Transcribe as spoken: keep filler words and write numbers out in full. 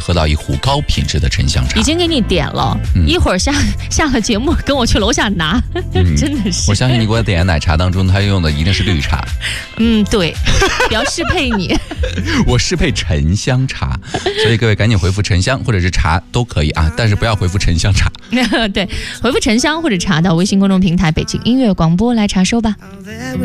喝到一壶高品质的沉香茶。 已经给你点了，嗯、一会儿下下了节目跟我去楼下拿，嗯、真的是。 我相信你给我点的奶茶当中，它用的一定是绿茶。 嗯，对，比较适配你。 我适配沉香茶，所以各位赶紧回复沉香或者是茶都可以啊，但是不要回复沉香茶。 对，回复沉香或者茶到微信公众平台北京音乐广播来查收吧。